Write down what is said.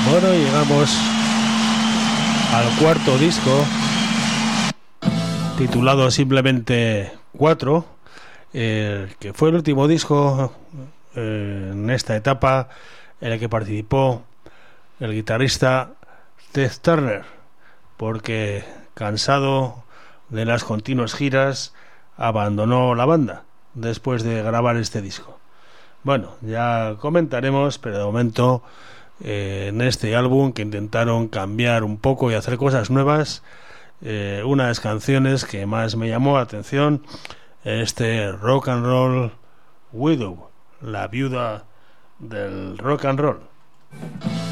Bueno, llegamos al cuarto disco, titulado simplemente 4, que fue el último disco en esta etapa en el que participó el guitarrista Ted Turner, porque cansado de las continuas giras abandonó la banda después de grabar este disco. Bueno, ya comentaremos, pero de momento en este álbum, que intentaron cambiar un poco y hacer cosas nuevas, una de las canciones que más me llamó la atención, este Rock and Roll Widow, la viuda del rock and roll.